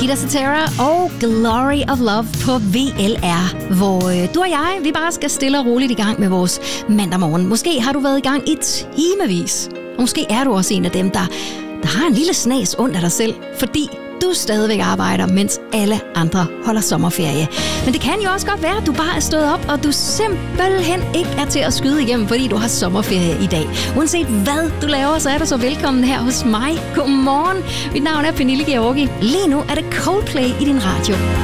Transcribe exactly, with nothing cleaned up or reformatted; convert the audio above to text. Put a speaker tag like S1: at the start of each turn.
S1: Ida Cetera og Glory of Love på V L R, hvor øh, du og jeg, vi bare skal stille og roligt i gang med vores mandag morgen. Måske har du været i gang i timevis, og måske er du også en af dem, der, der har en lille snas under dig selv, fordi du stadigvæk arbejder, mens alle andre holder sommerferie. Men det kan jo også godt være, at du bare er stået op, og du simpelthen ikke er til at skyde igennem, fordi du har sommerferie i dag. Uanset hvad du laver, så er du så velkommen her hos mig. Godmorgen. Mit navn er Pernille Georgi. Lige nu er det Coldplay i din radio.